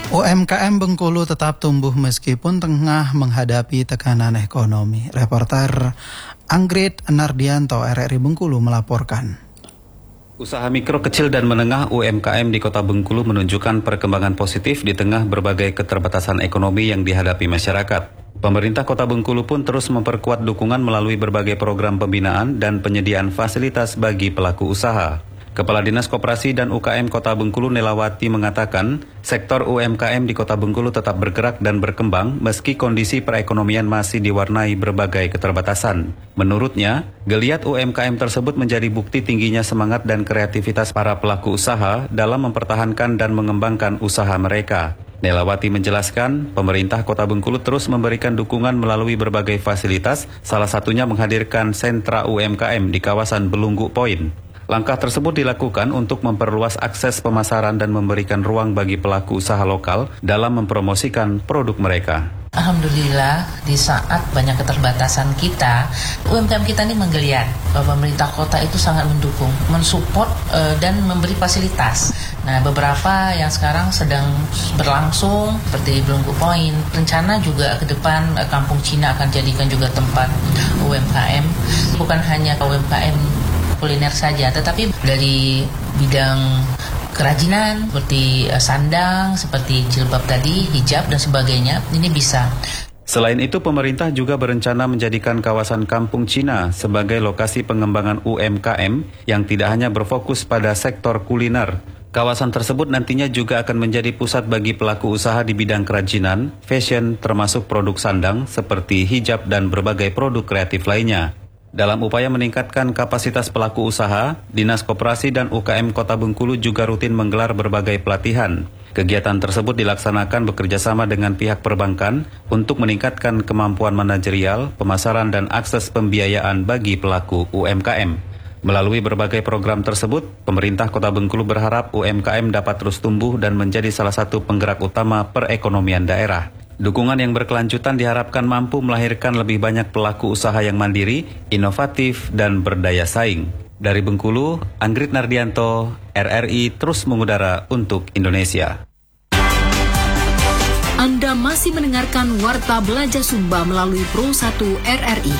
UMKM Bengkulu tetap tumbuh meskipun tengah menghadapi tekanan ekonomi. Reporter Anggrit Nardianto, RRI Bengkulu melaporkan. Usaha mikro, kecil, dan menengah UMKM di Kota Bengkulu menunjukkan perkembangan positif di tengah berbagai keterbatasan ekonomi yang dihadapi masyarakat. Pemerintah Kota Bengkulu pun terus memperkuat dukungan melalui berbagai program pembinaan dan penyediaan fasilitas bagi pelaku usaha. Kepala Dinas Koperasi dan UKM Kota Bengkulu Nelawati mengatakan, sektor UMKM di Kota Bengkulu tetap bergerak dan berkembang meski kondisi perekonomian masih diwarnai berbagai keterbatasan. Menurutnya, geliat UMKM tersebut menjadi bukti tingginya semangat dan kreativitas para pelaku usaha dalam mempertahankan dan mengembangkan usaha mereka. Nelawati menjelaskan, pemerintah Kota Bengkulu terus memberikan dukungan melalui berbagai fasilitas, salah satunya menghadirkan sentra UMKM di kawasan Belunggu Point. Langkah tersebut dilakukan untuk memperluas akses pemasaran dan memberikan ruang bagi pelaku usaha lokal dalam mempromosikan produk mereka. Alhamdulillah, di saat banyak keterbatasan kita, UMKM kita ini menggeliat. Pemerintah kota itu sangat mendukung, mensupport dan memberi fasilitas. Nah, beberapa yang sekarang sedang berlangsung seperti Belunggu Point. Rencana juga ke depan Kampung Cina akan jadikan juga tempat UMKM. Bukan hanya UMKM kuliner saja, tetapi dari bidang kerajinan seperti sandang, seperti jilbab tadi, hijab dan sebagainya, ini bisa. Selain itu, pemerintah juga berencana menjadikan kawasan Kampung Cina sebagai lokasi pengembangan UMKM yang tidak hanya berfokus pada sektor kuliner. Kawasan tersebut nantinya juga akan menjadi pusat bagi pelaku usaha di bidang kerajinan, fashion, termasuk produk sandang seperti hijab dan berbagai produk kreatif lainnya. Dalam upaya meningkatkan kapasitas pelaku usaha, Dinas Koperasi dan UKM Kota Bengkulu juga rutin menggelar berbagai pelatihan. Kegiatan tersebut dilaksanakan bekerjasama dengan pihak perbankan untuk meningkatkan kemampuan manajerial, pemasaran, dan akses pembiayaan bagi pelaku UMKM. Melalui berbagai program tersebut, pemerintah Kota Bengkulu berharap UMKM dapat terus tumbuh dan menjadi salah satu penggerak utama perekonomian daerah. Dukungan yang berkelanjutan diharapkan mampu melahirkan lebih banyak pelaku usaha yang mandiri, inovatif, dan berdaya saing. Dari Bengkulu, Anggrit Nardianto, RRI terus mengudara untuk Indonesia. Anda masih mendengarkan Warta Belajar Sumba melalui Pro 1 RRI.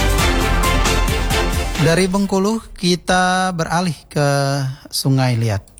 Dari Bengkulu, kita beralih ke Sungai Liat.